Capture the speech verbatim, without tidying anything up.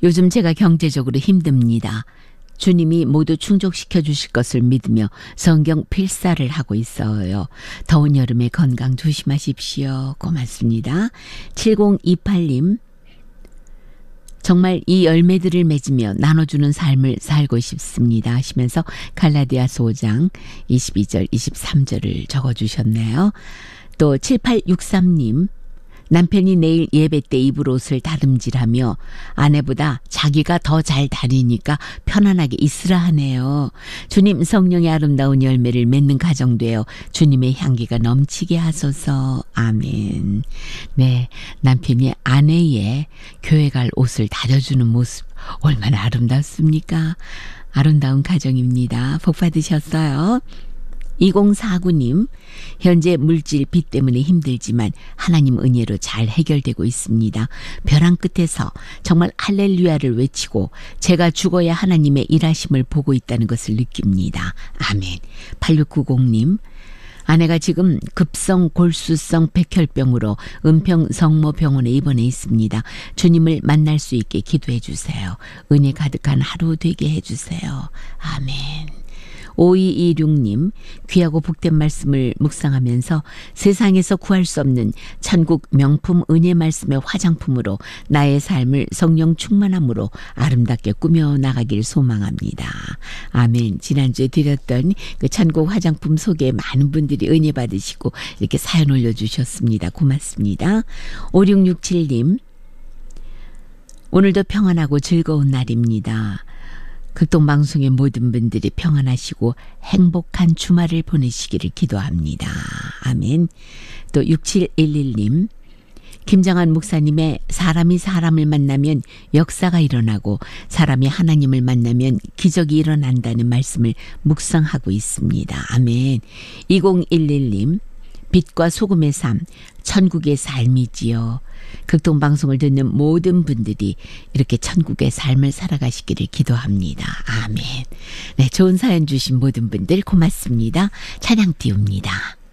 요즘 제가 경제적으로 힘듭니다. 주님이 모두 충족시켜 주실 것을 믿으며 성경 필사를 하고 있어요. 더운 여름에 건강 조심하십시오. 고맙습니다. 칠공이팔 님. 정말 이 열매들을 맺으며 나눠주는 삶을 살고 싶습니다 하시면서 갈라디아서 오 장 이십이 절 이십삼 절을 적어주셨네요. 또 칠팔육삼 님. 남편이 내일 예배 때 입을 옷을 다듬질하며 아내보다 자기가 더 잘 다니니까 편안하게 있으라 하네요. 주님 성령의 아름다운 열매를 맺는 가정 되어 주님의 향기가 넘치게 하소서. 아멘. 네, 남편이 아내의 교회 갈 옷을 다려주는 모습 얼마나 아름답습니까? 아름다운 가정입니다. 복 받으셨어요. 이공사구 님. 현재 물질 빚 때문에 힘들지만 하나님 은혜로 잘 해결되고 있습니다. 벼랑 끝에서 정말 할렐루야를 외치고 제가 죽어야 하나님의 일하심을 보고 있다는 것을 느낍니다. 아멘. 팔육구공 님. 아내가 지금 급성 골수성 백혈병으로 은평 성모병원에 입원해 있습니다. 주님을 만날 수 있게 기도해 주세요. 은혜 가득한 하루 되게 해주세요. 아멘. 오이이육 님. 귀하고 복된 말씀을 묵상하면서 세상에서 구할 수 없는 천국 명품 은혜 말씀의 화장품으로 나의 삶을 성령 충만함으로 아름답게 꾸며 나가길 소망합니다. 아멘. 지난주에 드렸던 그 천국 화장품 속에 많은 분들이 은혜 받으시고 이렇게 사연 올려주셨습니다. 고맙습니다. 오육육칠 님. 오늘도 평안하고 즐거운 날입니다. 극동방송의 모든 분들이 평안하시고 행복한 주말을 보내시기를 기도합니다. 아멘. 또 육칠일일 님. 김정한 목사님의 사람이 사람을 만나면 역사가 일어나고 사람이 하나님을 만나면 기적이 일어난다는 말씀을 묵상하고 있습니다. 아멘. 이공일일 님. 빛과 소금의 삶, 천국의 삶이지요. 극동방송을 듣는 모든 분들이 이렇게 천국의 삶을 살아가시기를 기도합니다. 아멘. 네, 좋은 사연 주신 모든 분들 고맙습니다. 찬양 띄웁니다.